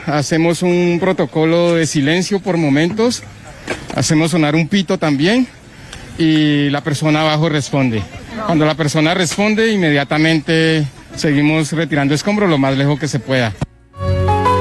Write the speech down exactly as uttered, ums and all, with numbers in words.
hacemos un protocolo de silencio por momentos, hacemos sonar un pito también y la persona abajo responde. Cuando la persona responde, inmediatamente seguimos retirando escombros lo más lejos que se pueda.